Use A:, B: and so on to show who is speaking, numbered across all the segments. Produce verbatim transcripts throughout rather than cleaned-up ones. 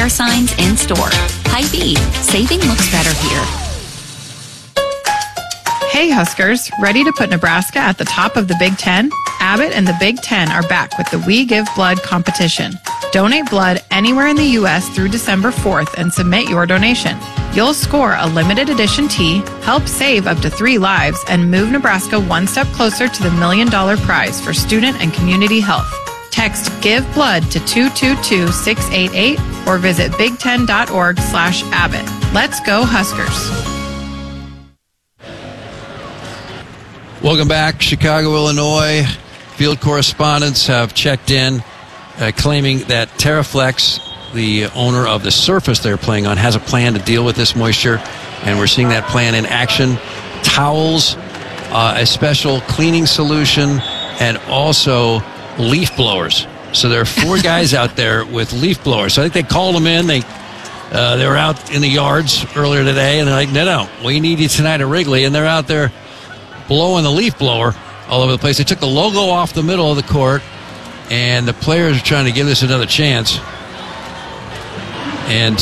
A: care signs in store. Hy-Vee, saving looks better here.
B: Hey Huskers, ready to put Nebraska at the top of the Big Ten? Abbott and the Big Ten are back with the We Give Blood competition. Donate blood anywhere in the U S through December fourth and submit your donation. You'll score a limited edition tee, help save up to three lives, and move Nebraska one step closer to the million dollar prize for student and community health. Text Give Blood to two two two, six eight eight or visit big ten dot org slash Abbott. Let's go Huskers.
C: Welcome back, Chicago, Illinois. Field correspondents have checked in, uh, claiming that TerraFlex, the owner of the surface they're playing on, has a plan to deal with this moisture, and we're seeing that plan in action. Towels, uh, a special cleaning solution, and also leaf blowers. So there are four guys out there with leaf blowers. So I think they called them in. They uh, they were out in the yards earlier today, and they're like, no, no, we need you tonight at Wrigley. And they're out there blowing the leaf blower all over the place. They took the logo off the middle of the court, and the players are trying to give this another chance. And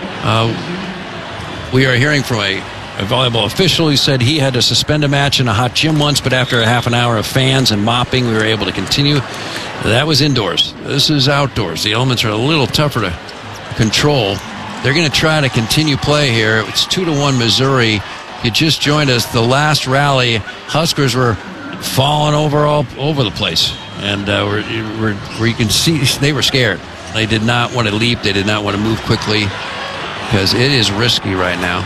C: uh, we are hearing from a, a volleyball official who said he had to suspend a match in a hot gym once, but after a half an hour of fans and mopping, we were able to continue. That was indoors. This is outdoors. The elements are a little tougher to control. They're going to try to continue play here. It's two to one Missouri. You just joined us. The last rally, Huskers were falling over all over the place, and uh, we're, we're, where you can see they were scared. They did not want to leap. They did not want to move quickly because it is risky right now.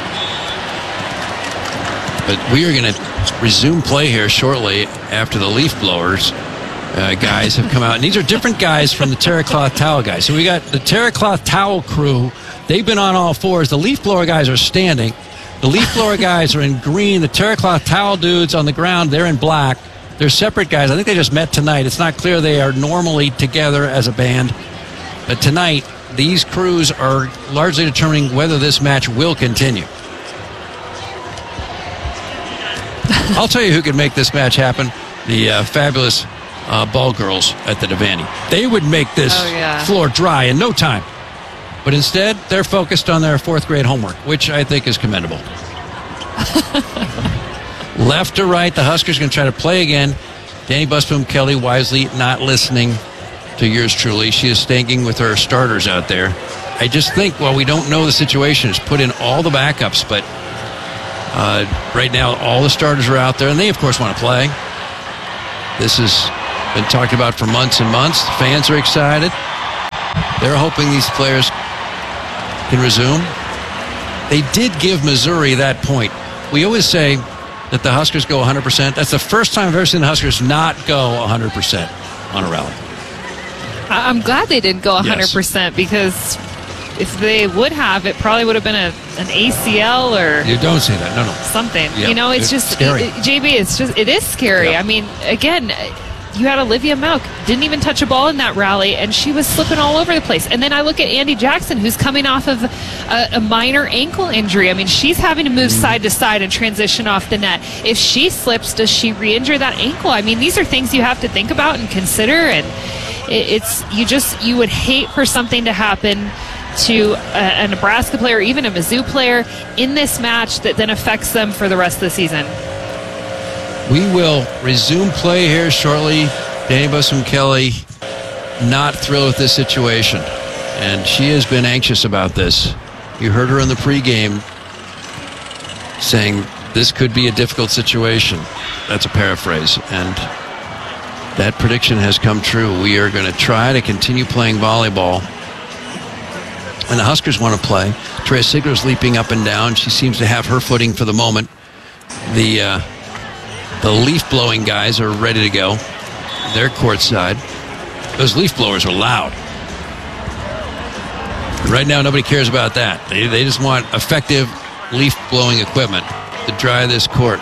C: But we are going to resume play here shortly after the leaf blowers uh, guys have come out. And these are different guys from the Terracloth Towel guys. So we got the Terracloth Towel crew. They've been on all fours. The leaf blower guys are standing. The leaf blower guys are in green. The Terracloth Towel dudes on the ground, they're in black. They're separate guys. I think they just met tonight. It's not clear they are normally together as a band. But tonight, these crews are largely determining whether this match will continue. I'll tell you who could make this match happen. The uh, fabulous uh, ball girls at the Devaney. They would make this
B: oh, yeah.
C: floor dry in no time. But instead, they're focused on their fourth grade homework, which I think is commendable. Left to right, the Huskers going to try to play again. Danny Busboom, Kelly wisely not listening to yours truly. She is staying with her starters out there. I just think, while we don't know the situation, is put in all the backups, but uh, right now all the starters are out there, and they, of course, want to play. This has been talked about for months and months. The fans are excited. They're hoping these players can resume. They did give Missouri that point. We always say that the Huskers go one hundred percent. That's the first time I've ever seen the Huskers not go one hundred percent on a rally.
D: I'm glad they didn't go one hundred percent
C: yes.
D: because if they would have, it probably would have been a, an A C L or
C: you don't say that. No, no.
D: Something.
C: Yeah,
D: you know, it's,
C: it's
D: just
C: scary.
D: It, J B. It's just it is scary.
C: Yeah.
D: I mean, again, you had Olivia Malk, didn't even touch a ball in that rally, and she was slipping all over the place. And then I look at Andy Jackson, who's coming off of a, a minor ankle injury. I mean, she's having to move mm. side to side and transition off the net. If she slips, does she re-injure that ankle? I mean, these are things you have to think about and consider, and it, it's you just you would hate for something to happen to a, a Nebraska player, or even a Mizzou player, in this match that then affects them for the rest of the season.
C: We will resume play here shortly. Danny Busboom Kelly not thrilled with this situation, and she has been anxious about this. You heard her in the pregame saying this could be a difficult situation. That's a paraphrase, and that prediction has come true. We are going to try to continue playing volleyball, and the Huskers want to play. Trey Sigler's leaping up and down. She seems to have her footing for the moment. The uh, The leaf-blowing guys are ready to go. They're courtside. Those leaf blowers are loud. Right now, nobody cares about that. They, they just want effective leaf-blowing equipment to dry this court.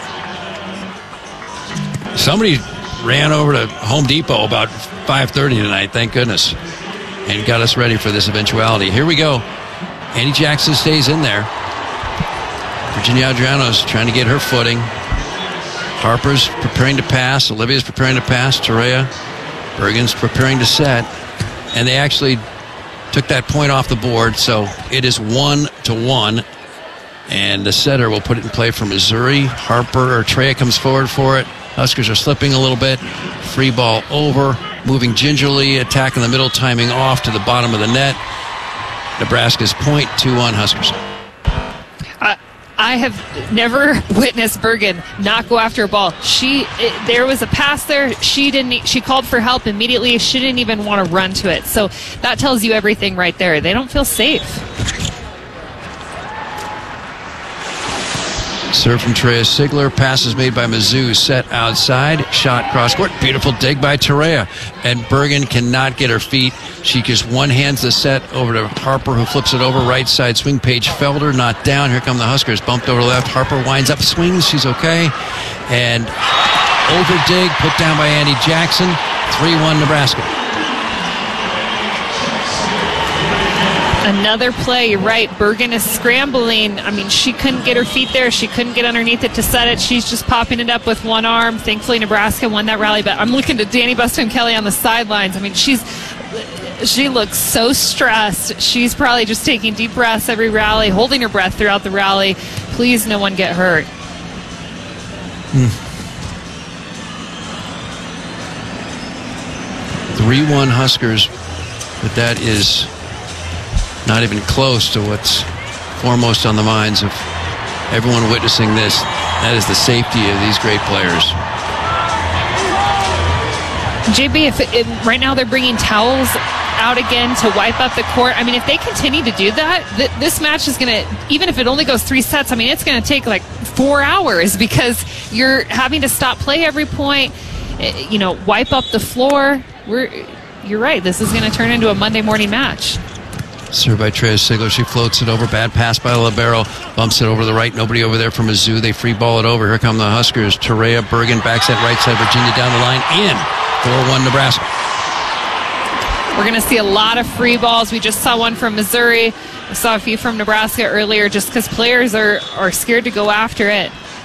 C: Somebody ran over to Home Depot about five thirty tonight, thank goodness, and got us ready for this eventuality. Here we go. Andy Jackson stays in there. Virginia Adriano's trying to get her footing. Harper's preparing to pass. Olivia's preparing to pass. Torreya Bergen's preparing to set. And they actually took that point off the board, so it is one to one. And the setter will put it in play for Missouri. Harper or Treya comes forward for it. Huskers are slipping a little bit. Free ball over. Moving gingerly, attack in the middle, timing off to the bottom of the net. Nebraska's point, two one Huskers.
D: I, I have never witnessed Bergen not go after a ball. She, it, there was a pass there. She didn't. She called for help immediately. She didn't even want to run to it. So that tells you everything right there. They don't feel safe.
C: Serve from Treya Sigler. Pass is made by Mizzou. Set outside. Shot cross court. Beautiful dig by Treya. And Bergen cannot get her feet. She just one hands the set over to Harper, who flips it over. Right side swing. Paige Felder not down. Here come the Huskers. Bumped over left. Harper winds up, swings. She's okay. And over dig. Put down by Andy Jackson. three one Nebraska.
D: Another play, you're right. Bergen is scrambling. I mean, she couldn't get her feet there. She couldn't get underneath it to set it. She's just popping it up with one arm. Thankfully, Nebraska won that rally. But I'm looking to Danny Buston-Kelly on the sidelines. I mean, she's she looks so stressed. She's probably just taking deep breaths every rally, holding her breath throughout the rally. Please, no one get hurt.
C: Hmm. three one Huskers, but that is not even close to what's foremost on the minds of everyone witnessing this. That is the safety of these great players.
D: J B, if, if right now they're bringing towels out again to wipe up the court, I mean, if they continue to do that, th- this match is going to, even if it only goes three sets, I mean, it's going to take like four hours because you're having to stop play every point, you know, wipe up the floor. We're, you're right. This is going to turn into a Monday morning match.
C: Served by Treya Sigler. She floats it over. Bad pass by Libero. Bumps it over to the right. Nobody over there from Mizzou. They free ball it over. Here come the Huskers. Treya Bergen backs that right side. Virginia down the line. In. four one Nebraska.
D: We're going to see a lot of free balls. We just saw one from Missouri. We saw a few from Nebraska earlier just because players are, are scared to go after it.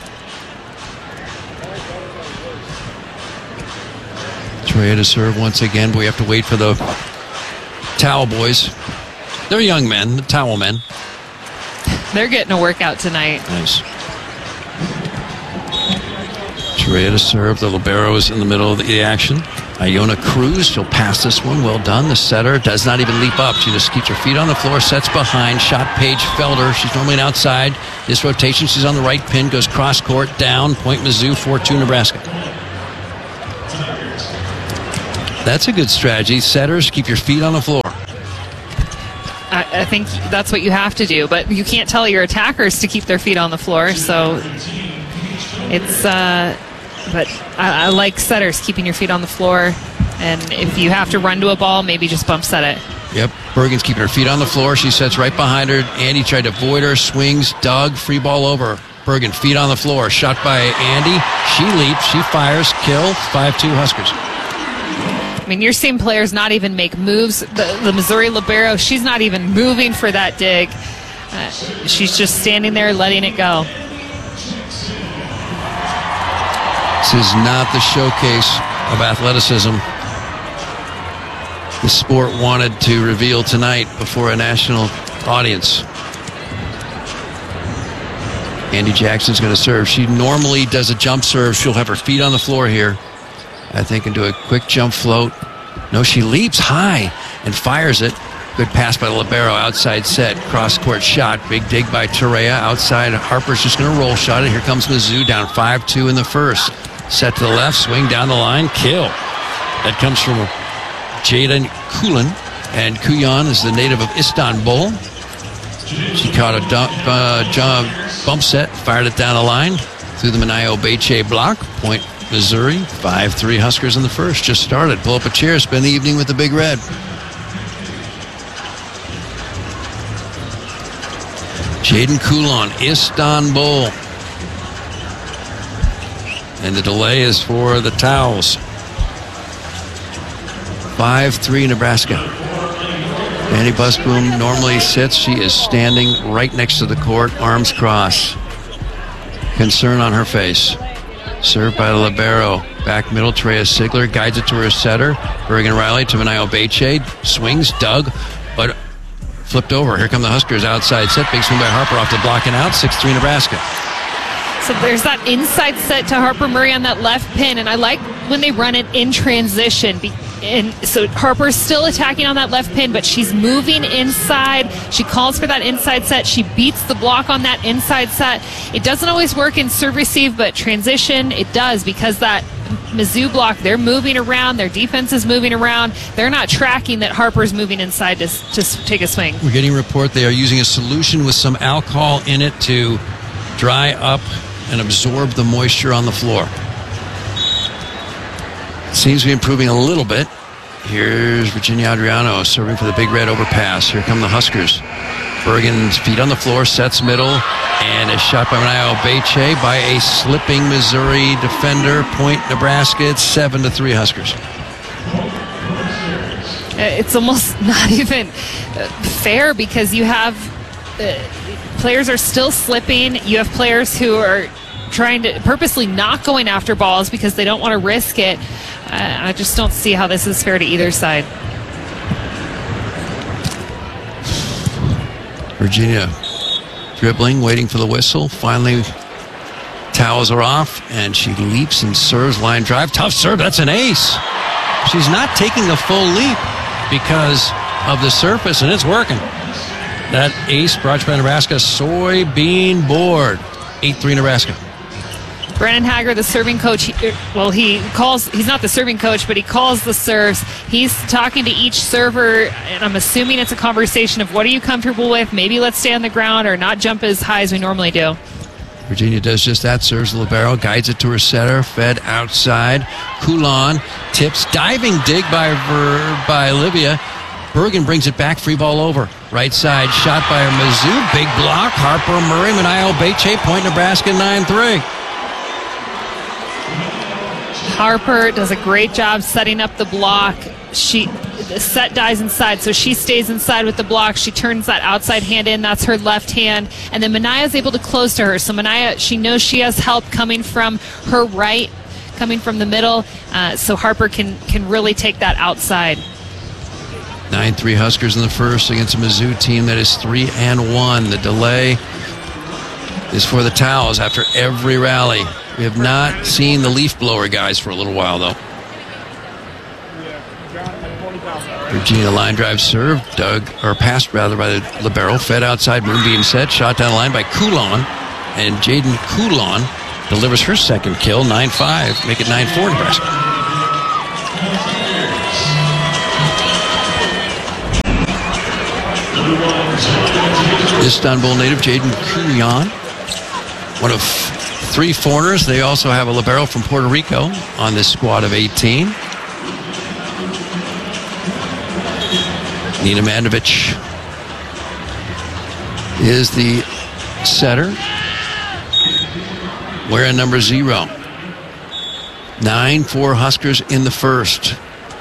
C: Treya to serve once again, but we have to wait for the towel boys. They're young men, the towel men.
D: They're getting a workout tonight.
C: Nice. Treya to serve. The libero is in the middle of the action. Iona Cruz, she'll pass this one. Well done. The setter does not even leap up. She just keeps her feet on the floor, sets behind. Shot Paige Felder. She's normally an outside. This rotation, she's on the right pin, goes cross court, down. Point Mizzou, four two Nebraska. That's a good strategy. Setters, keep your feet on the floor.
D: I, I think that's what you have to do, but you can't tell your attackers to keep their feet on the floor, so it's, uh, but I, I like setters keeping your feet on the floor, and if you have to run to a ball, maybe just bump set it.
C: Yep, Bergen's keeping her feet on the floor. She sets right behind her. Andy tried to avoid her, swings, dug, free ball over. Bergen, feet on the floor, shot by Andy. She leaps, she fires, kill, five two Huskers.
D: I mean, you're seeing players not even make moves. The, the Missouri libero, she's not even moving for that dig. Uh, she's just standing there letting it go.
C: This is not the showcase of athleticism the sport wanted to reveal tonight before a national audience. Andy Jackson's going to serve. She normally does a jump serve. She'll have her feet on the floor here, I think, and do a quick jump float. No, she leaps high and fires it. Good pass by the libero, outside set, cross-court shot. Big dig by Treya, outside. Harper's just going to roll shot it. Here comes Mizzou, down five two in the first. Set to the left, swing down the line, kill. That comes from Jaden Kulan, and Kuyan is the native of Istanbul. She caught a dump, uh, jump, bump set, fired it down the line through the Manayo Beche block. Point Missouri, five three Huskers in the first. Just started. Pull up a chair, spend the evening with the Big Red. Jaden Kulan, Istanbul. And the delay is for the Towels. five three Nebraska. Danny Busboom normally sits. She is standing right next to the court, arms crossed. Concern on her face. Served by the libero. Back middle, Treya Sigler guides it to her setter. Bergen Riley to Manayo Beche. Swings, dug, but flipped over. Here come the Huskers outside set. Big swing by Harper off the block and out. six three Nebraska.
D: So there's that inside set to Harper Murray on that left pin, and I like when they run it in transition. And so Harper's still attacking on that left pin, but she's moving inside. She calls for that inside set. She beats the block on that inside set. It doesn't always work in serve receive, but transition, it does, because that Mizzou block, they're moving around. Their defense is moving around. They're not tracking that Harper's moving inside to, to take a swing.
C: We're getting a report they are using a solution with some alcohol in it to dry up and absorb the moisture on the floor. Seems to be improving a little bit. Here's Virginia Adriano serving for the big red overpass. Here come the Huskers. Bergen's feet on the floor, sets middle, and a shot by Manaya Obeche by a slipping Missouri defender. Point Nebraska. It's seven to three Huskers.
D: It's almost not even fair because you have uh, players are still slipping. You have players who are trying to purposely not going after balls because they don't want to risk it. Uh, I just don't see how this is fair to either side.
C: Virginia dribbling, waiting for the whistle. Finally, towels are off, and she leaps and serves line drive. Tough serve. That's an ace. She's not taking the full leap because of the surface, and it's working. That ace brought to you by Nebraska soybean board. eight three Nebraska.
D: Brennan Hager, the serving coach, he, well, he calls, he's not the serving coach, but he calls the serves. He's talking to each server, and I'm assuming it's a conversation of what are you comfortable with? Maybe let's stay on the ground or not jump as high as we normally do.
C: Virginia does just that, serves the libero, guides it to her setter, fed outside. Coulon tips, diving dig by, Ver, by Olivia. Bergen brings it back, free ball over. Right side, shot by Mizzou, big block. Harper Murray, Manaya Obeche, point Nebraska nine three.
D: Harper does a great job setting up the block. She the set dies inside, so she stays inside with the block. She turns that outside hand in. That's her left hand. And then Manaya is able to close to her. So Manaya, she knows she has help coming from her right, coming from the middle. Uh, so Harper can, can really take that outside.
C: nine three Huskers in the first against a Mizzou team that is three and one. The delay is for the towels after every rally. We have not seen the leaf blower guys for a little while, though. Virginia line drive serve, dug, or passed rather by the libero, fed outside, moonbeam set, shot down the line by Coulon, and Jaden Coulon delivers her second kill, nine five, make it nine four Nebraska. Istanbul native Jaden Coulon, one of three foreigners. They also have a libero from Puerto Rico on this squad of eighteen. Nina Mandovich is the setter, wearing number zero. nine four Huskers in the first.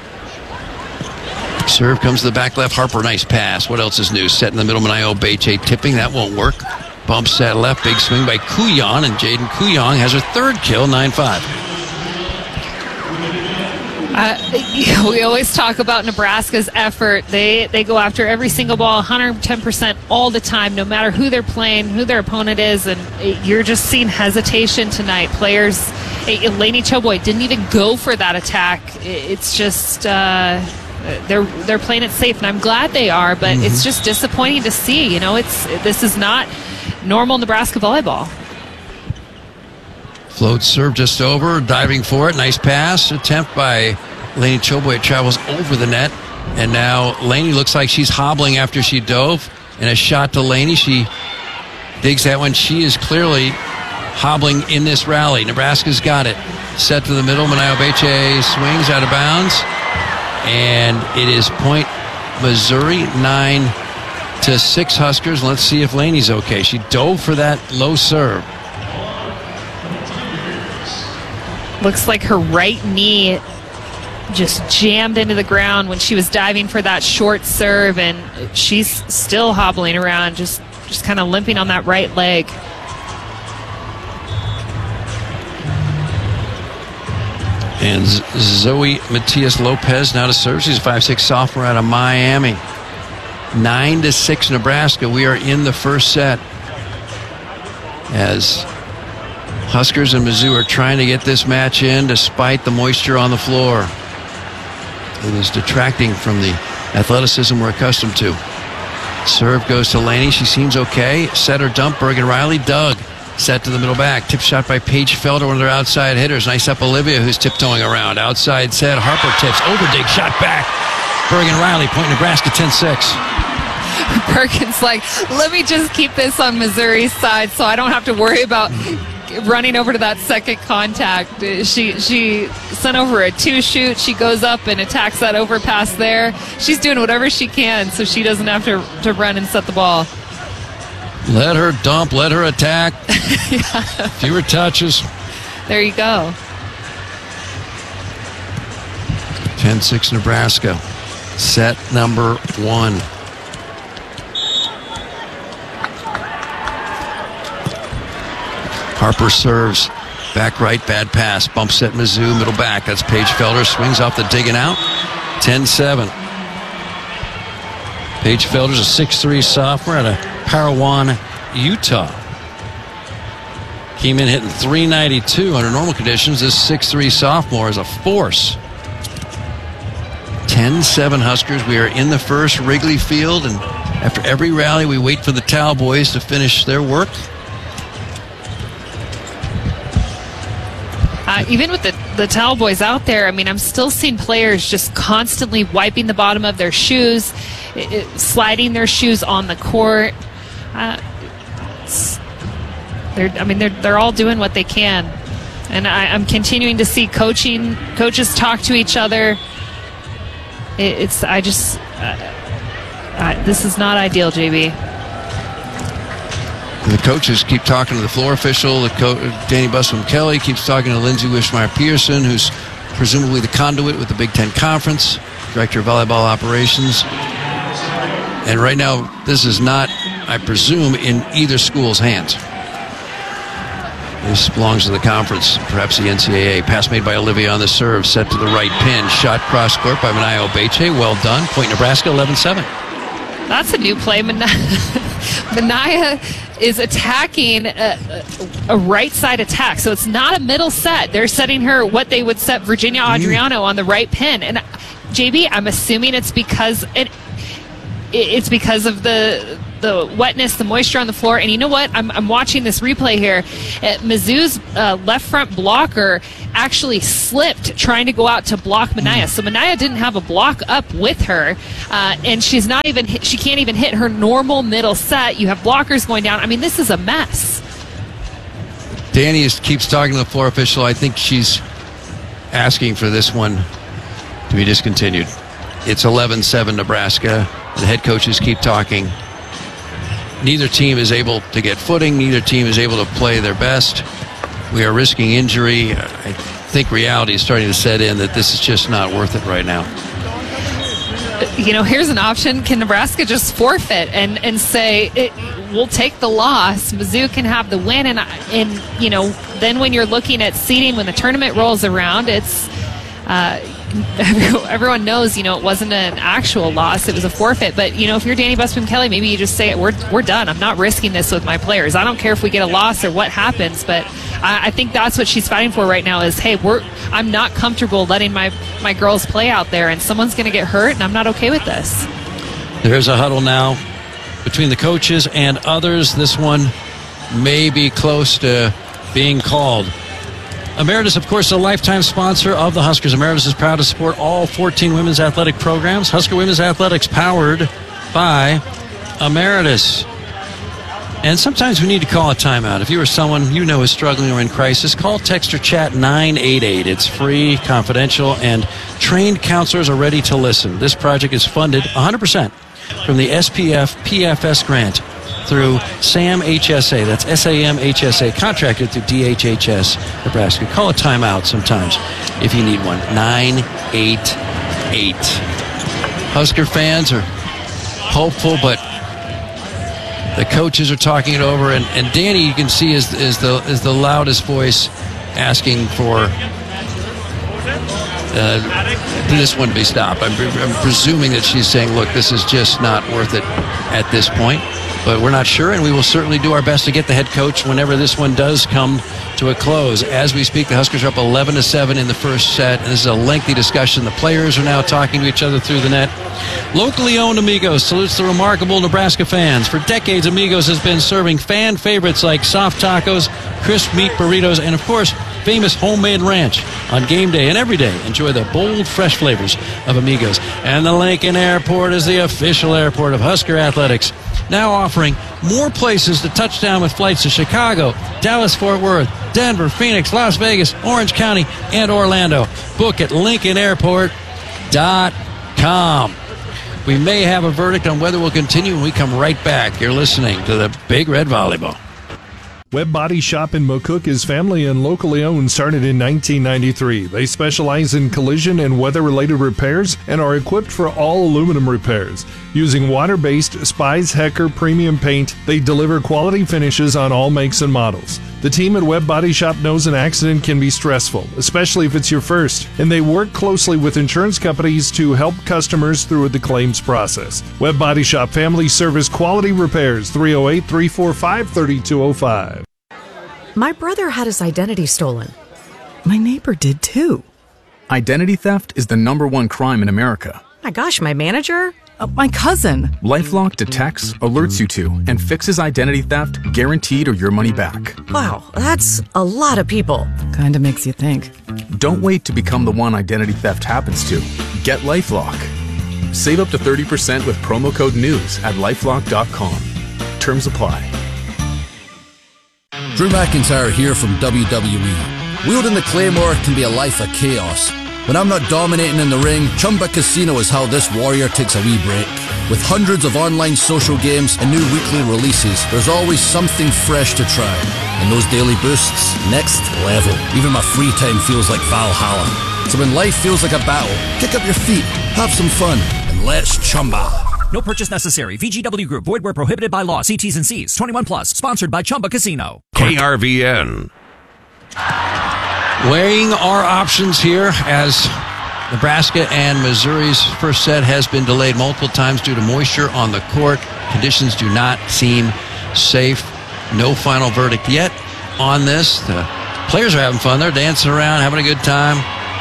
C: Serve comes to the back left. Harper, nice pass. What else is new? Set in the middle. Manaya Obeche tipping. That won't work. Bump set left. Big swing by Couillon, and Jaden Couillon has her third kill, nine five.
D: Uh, we always talk about Nebraska's effort. They they go after every single ball, one hundred ten percent all the time, no matter who they're playing, who their opponent is, and you're just seeing hesitation tonight. Players, Lainey Choboy didn't even go for that attack. It's just uh, they're they're playing it safe, and I'm glad they are. But mm-hmm. It's just disappointing to see. You know, it's this is not normal Nebraska volleyball.
C: Float serve just over, diving for it. Nice pass attempt by Lainey Choboy. It travels over the net. And now Lainey looks like she's hobbling after she dove. And a shot to Lainey. She digs that one. She is clearly hobbling in this rally. Nebraska's got it. Set to the middle. Manaya Obeche swings out of bounds. And it is point Missouri, nine to six Huskers. Let's see if Lainey's okay. She dove for that low serve.
D: Looks like her right knee just jammed into the ground when she was diving for that short serve, and she's still hobbling around, just, just kind of limping on that right leg.
C: And Zoe Matias Lopez now to serve. She's a five six sophomore out of Miami. Nine to six Nebraska. We are in the first set as Huskers and Mizzou are trying to get this match in despite the moisture on the floor. It is detracting from the athleticism we're accustomed to. Serve goes to Laney. She seems okay. Set or dump. Bergen Riley. Doug. Set to the middle back. Tip shot by Paige Felder, one of their outside hitters. Nice up Olivia, who's tiptoeing around. Outside set. Harper tips. Overdig shot back. Bergen Riley. Point Nebraska ten six.
D: Bergen's like, let me just keep this on Missouri's side so I don't have to worry about running over to that second contact. She she sent over a two shoot. She goes up and attacks that overpass there. She's doing whatever she can so she doesn't have to, to run and set the ball.
C: Let her dump. Let her attack.
D: Yeah.
C: Fewer touches.
D: There you go.
C: ten six Nebraska. Set number one. Harper serves. Back right, bad pass. Bump set Mizzou, middle back. That's Paige Felder. Swings off the digging out. ten seven. Paige Felder's a six three sophomore out of Parowan, Utah. Came in hitting three ninety-two under normal conditions. This six three sophomore is a force. ten seven Huskers. We are in the first Wrigley Field, and after every rally, we wait for the Towel boys to finish their work.
D: Uh, even with the, the Towel boys out there, I mean, I'm still seeing players just constantly wiping the bottom of their shoes, it, it, sliding their shoes on the court. Uh, they're, I mean, they're they're all doing what they can, and I, I'm continuing to see coaching coaches talk to each other. It, it's I just uh, uh, this is not ideal, J B.
C: The coaches keep talking to the floor official. The co- Danny Busman Kelly keeps talking to Lindsay Wishmeyer Pearson, who's presumably the conduit with the Big Ten Conference, director of volleyball operations. And right now, this is not, I presume, in either school's hands. This belongs to the conference, perhaps the N C double A. Pass made by Olivia on the serve, set to the right pin. Shot cross court by Manaya Obeche. Well done. Point Nebraska, eleven seven.
D: That's a new play. Manaya, Manaya is attacking a, a right side attack. So it's not a middle set. They're setting her what they would set Virginia Adriano on the right pin. And J B, I'm assuming it's because it, it's because of the the wetness, the moisture on the floor. And you know what? I'm, I'm watching this replay here. Uh, Mizzou's uh, left front blocker actually slipped trying to go out to block Manaya. So Manaya didn't have a block up with her, uh, and she's not even hit, she can't even hit her normal middle set. You have blockers going down. I mean, this is a mess.
C: Danny is, keeps talking to the floor official. I think she's asking for this one to be discontinued. It's eleven seven Nebraska. The head coaches keep talking. Neither team is able to get footing. Neither team is able to play their best. We are risking injury. I think reality is starting to set in that this is just not worth it right now.
D: You know, here's an option. Can Nebraska just forfeit and, and say, it, we'll take the loss. Mizzou can have the win. And, and, you know, then when you're looking at seeding, when the tournament rolls around, it's uh, everyone knows, you know, it wasn't an actual loss. It was a forfeit. But, you know, if you're Danny Busman Kelly, maybe you just say, we're, we're done. I'm not risking this with my players. I don't care if we get a loss or what happens. But I, I think that's what she's fighting for right now is, hey, we're I'm not comfortable letting my, my girls play out there, and someone's going to get hurt, and I'm not okay with this.
C: There's a huddle now between the coaches and others. This one may be close to being called. Emeritus, of course, a lifetime sponsor of the Huskers. Emeritus is proud to support all fourteen women's athletic programs. Husker Women's Athletics, powered by Emeritus. And sometimes we need to call a timeout. If you or someone you know is struggling or in crisis, call, text, or chat nine eight eight. It's free, confidential, and trained counselors are ready to listen. This project is funded one hundred percent from the S P F P F S grant through SAM H S A. That's S A M H S A, contracted through D H H S Nebraska. Call a timeout sometimes if you need one. nine eight eight. Husker fans are hopeful, but the coaches are talking it over, and, and Danny, you can see, is, is the is the loudest voice asking for uh, this one to be stopped. I'm, I'm presuming that she's saying, look, this is just not worth it at this point. But we're not sure, and we will certainly do our best to get the head coach whenever this one does come to a close. As we speak, the Huskers are up eleven to seven in the first set, and this is a lengthy discussion. The players are now talking to each other through the net. Locally owned Amigos salutes the remarkable Nebraska fans. For decades, Amigos has been serving fan favorites like soft tacos, crisp meat burritos, and, of course, famous homemade ranch on game day and every day. Enjoy the bold, fresh flavors of Amigos. And the Lincoln Airport is the official airport of Husker Athletics, now offering more places to touch down with flights to Chicago, Dallas-Fort Worth, Denver, Phoenix, Las Vegas, Orange County, and Orlando. Book at lincoln airport dot com. We may have a verdict on whether we'll continue when we come right back. You're listening to the Big Red Volleyball.
E: Webb Body Shop in McCook is family and locally owned, started in nineteen ninety-three. They specialize in collision and weather-related repairs and are equipped for all aluminum repairs. Using water-based Spies Hecker premium paint, they deliver quality finishes on all makes and models. The team at Webb Body Shop knows an accident can be stressful, especially if it's your first, and they work closely with insurance companies to help customers through the claims process. Webb Body Shop Family Service Quality Repairs, three oh eight, three four five, three two oh five.
F: My brother had his identity stolen. My neighbor did too.
G: Identity theft is the number one crime in America.
F: My gosh, my manager?
H: Uh, my cousin.
G: LifeLock detects, alerts you to, and fixes identity theft guaranteed or your money back.
F: Wow, that's a lot of people.
H: Kinda makes you think.
G: Don't wait to become the one identity theft happens to. Get LifeLock. Save up to thirty percent with promo code NEWS at lifelock dot com. Terms apply.
I: Drew McIntyre here from W W E. Wielding the Claymore can be a life of chaos. When I'm not dominating in the ring, Chumba Casino is how this warrior takes a wee break. With hundreds of online social games and new weekly releases, there's always something fresh to try. And those daily boosts, next level. Even my free time feels like Valhalla. So when life feels like a battle, kick up your feet, have some fun, and let's Chumba.
J: No purchase necessary. V G W Group. Void where prohibited by law. See T's and C's. twenty-one plus. Sponsored by Chumba Casino.
K: K R V N.
C: Weighing our options here as Nebraska and Missouri's first set has been delayed multiple times due to moisture on the court. Conditions do not seem safe. No final verdict yet on this. The players are having fun. They're dancing around, having a good time.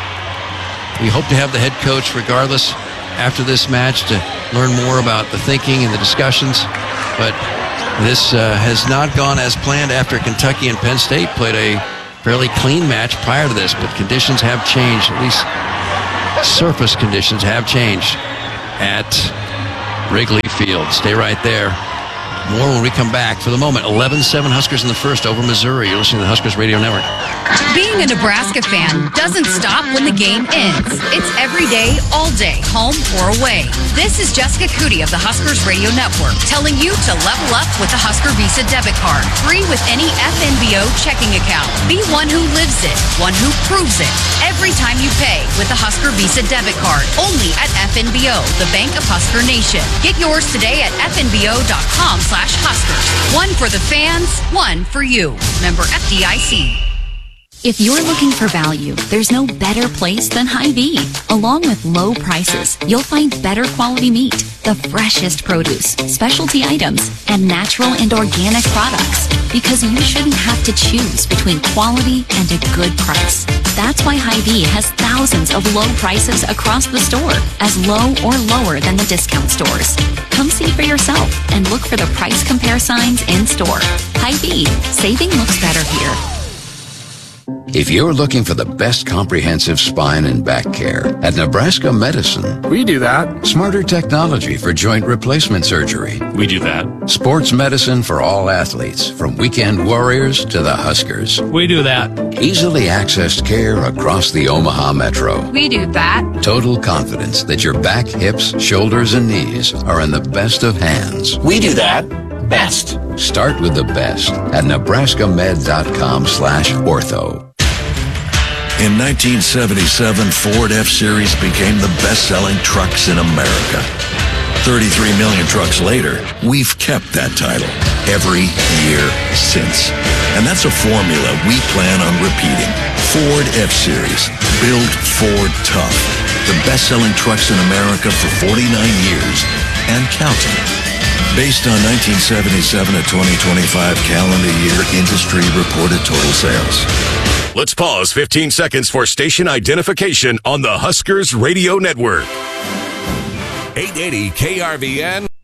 C: We hope to have the head coach regardless after this match to learn more about the thinking and the discussions. But this uh, has not gone as planned after Kentucky and Penn State played a fairly clean match prior to this, but conditions have changed. At least surface conditions have changed at Wrigley Field. Stay right there. More when we come back. For the moment, eleven seven Huskers in the first over Missouri. You're listening to the Huskers Radio Network.
A: Being a Nebraska fan doesn't stop when the game ends. It's every day, all day, home or away. This is Jessica Cootie of the Huskers Radio Network telling you to level up with the Husker Visa debit card. Free with any F N B O checking account. Be one who lives it, one who proves it. Every time you pay with the Husker Visa debit card. Only at F N B O, the Bank of Husker Nation. Get yours today at F N B O dot com slash Huskers. One for the fans, one for you. Member F D I C. If you're looking for value, there's no better place than Hy-Vee. Along with low prices, you'll find better quality meat, the freshest produce, specialty items, and natural and organic products. Because you shouldn't have to choose between quality and a good price. That's why Hy-Vee has thousands of low prices across the store, as low or lower than the discount stores. Come see for yourself and look for the price compare signs in store. Hy-Vee, saving looks better here.
L: If you're looking for the best comprehensive spine and back care, at Nebraska Medicine,
M: we do that.
L: Smarter technology for joint replacement surgery.
M: We do that.
L: Sports medicine for all athletes, from weekend warriors to the Huskers.
M: We do that.
L: Easily accessed care across the Omaha Metro.
A: We do that.
L: Total confidence that your back, hips, shoulders, and knees are in the best of hands.
M: We do that. Best.
L: Start with the best at nebraska med dot com slash ortho.
K: In nineteen seventy-seven, Ford F-Series became the best-selling trucks in America. thirty-three million trucks later, we've kept that title every year since. And that's a formula we plan on repeating. Ford F-Series. Build Ford tough. The best-selling trucks in America for forty-nine years and counting. Based on nineteen seventy-seven to twenty twenty-five calendar year industry reported total sales.
N: Let's pause fifteen seconds for station identification on the Huskers Radio Network.
K: eight eighty K R V N.